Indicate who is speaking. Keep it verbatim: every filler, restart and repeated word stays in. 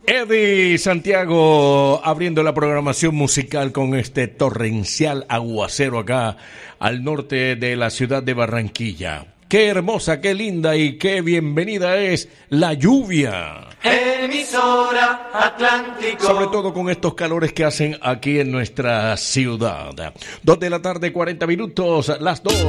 Speaker 1: Eddie Santiago abriendo la programación musical con este torrencial aguacero acá al norte de la ciudad de Barranquilla. Qué hermosa, qué linda y qué bienvenida es la lluvia.
Speaker 2: Emisora Atlántico.
Speaker 1: Sobre todo con estos calores que hacen aquí en nuestra ciudad. Dos de la tarde, cuarenta minutos, las dos.